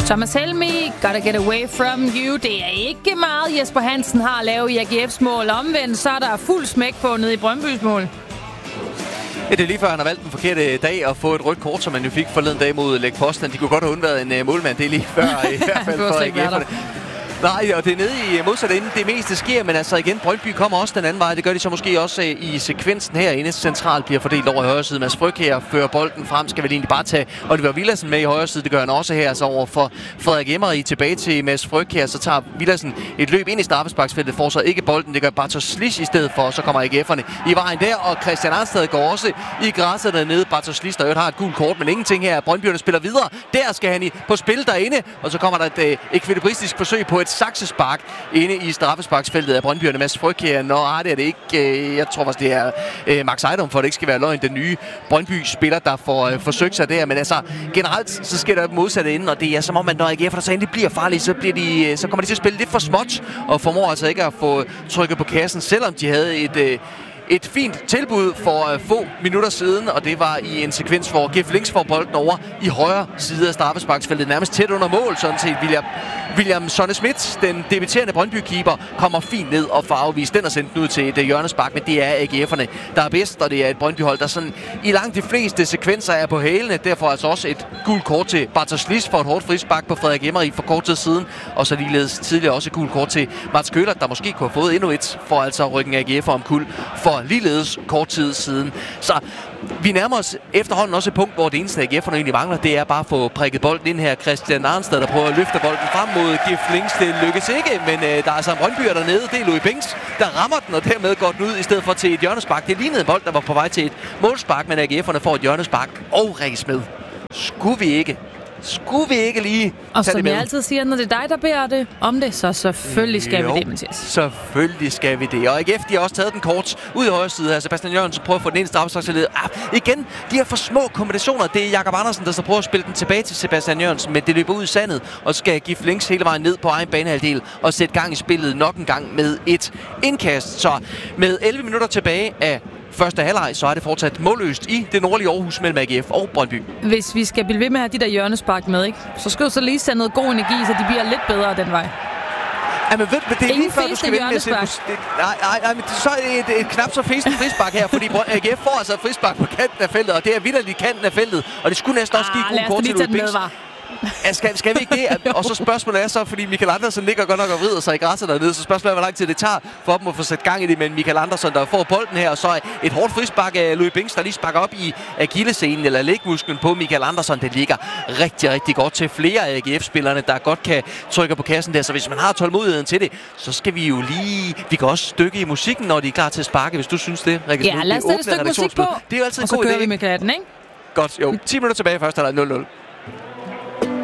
Thomas Helmig, Gotta Get Away From You. Det er ikke meget, Jesper Hansen har at lave i AGF's mål. Omvendt, så er der fuld smæk på nede i Brøndbys mål. Ja, det er lige før, han har valgt den forkerte dag at få et rødt kort, som man jo fik forleden dag mod Lech Poznan. De kunne godt have undværet en målmand. Det er lige før i hvert fald for AGF'erne. Nej, og det er nede i modsat ende, det meste sker, men altså igen, Brøndby kommer også den anden vej. Det gør de så måske også i sekvensen herinde. Centralt bliver fordelt over i højre side. Mads Fryg her fører bolden frem, skal vel egentlig bare tage Oliver Villadsen med i højre side. Det gør han også her, altså over for Frederik Emery tilbage til Mads Fryg her. Så tager Villadsen et løb ind i straffesparksfeltet, får så ikke bolden. Det gør Bartosz Slisz i stedet for, og så kommer AGF'erne i vejen der, og Christian Arnstad går også i græsset dernede. Bartosz Slisz, der har et gult kort, men ingenting her. Brøndbyerne spiller videre. Der skal han på spil derinde, og så kommer der et ekvilibristisk forsøg på et saksespark inde i straffesparksfeltet af Brøndbyerne. Mads Fryg her. Nå, det er det ikke. Jeg tror faktisk, det er Max Ejdom, for det ikke skal være løgn. Den nye Brøndby-spiller, der får forsøgt sig der. Men altså, generelt, så sker der modsatte inde, og det er som om, at når AGF så endelig bliver farlige, så kommer de til at spille lidt for småt, og formår altså ikke at få trykket på kassen, selvom de havde et fint tilbud for få minutter siden, og det var i en sekvens, hvor Geff Links får bolden over i højre side af straffesparksfeltet, nærmest tæt under mål, sådan set. William Sonne Schmidt, den debuterende Brøndby-keeper, kommer fint ned og får afvist den og sendt den ud til et hjørnespark, men det er AGF'erne, der er bedst, og det er et Brøndby-hold, der sådan i langt de fleste sekvenser er på hælene. Derfor altså også et gult kort til Bartosz Slisz for et hårdt frispark på Frederik Emery for kort tid siden, og så ligeledes tidligere også et gult kort til Mats Køller, der måske kunne have fået endnu et for altså ryggen AGF omkuld for ligeledes kort tid siden. Så vi nærmer os efterhånden også et punkt, hvor det eneste AGF'erne egentlig mangler, det er bare at få prikket bolden ind her. Christian Arnstad, der prøver at løfte bolden frem mod Geff Links. Det lykkes ikke, men der er altså en Brøndbyer dernede. Det er Louis Binks, der rammer den, og dermed går den ud i stedet for til et hjørnespark. Det lignede en bold, der var på vej til et målspark, men AGF'erne får et hjørnespark og Rikke Smed. Skulle vi ikke lige og som jeg altid siger, når det er dig, der beder det om det, så selvfølgelig skal vi det, Mathias. Selvfølgelig skal vi det. Og AGF, de har også taget den kort ud i højre side her. Sebastian Jørgensen prøver at få den ind i straffesparksfeltet. Igen, de her for små kombinationer. Det er Jakob Andersen, der så prøver at spille den tilbage til Sebastian Jørgensen, men det løber ud i sandet, og skal Geff Links hele vejen ned på egen banehalvdel og sætte gang i spillet nok en gang med et indkast. Så med 11 minutter tilbage af første halvleg, så er det fortsat målløst i det nordlige Aarhus mellem AGF og Brøndby. Hvis vi skal blive ved med at have de der hjørnespark med, ikke? Så skal du så lige sende noget god energi, så de bliver lidt bedre den vej. Ja, men ved du, det er lige før, du skal vende med at se... Nej, men så er det et knap så fæsende frispark her, fordi AGF får altså et frispark på kanten af feltet, og det er vitterligt kanten af feltet, og det skulle næsten også give god kort til Louis Binks. Ja, skal vi ikke det? Og så spørgsmålet er så, fordi Michael Andersen ligger godt nok og vrider sig i græsset dernede, så spørgsmålet er, hvor lang tid det tager for dem at få sat gang i det, men Michael Andersen, der får bolden her, og så et hårdt frispark af Louis Binks, der lige sparker op i akillescenen eller lægmusklen på Michael Andersen. Det ligger rigtig, rigtig godt til flere af AGF-spillerne, der godt kan trykke på kassen der, så hvis man har tålmodigheden til det, så skal vi jo lige... Vi kan også stykke i musikken, når de er klar til at sparke, hvis du synes det, Rikke. Ja, lad os sætte et stykke musik på, det er jo altid og så kører vi med katten, ikke? Godt, jo. 10 minutter tilbage først, er der 0-0.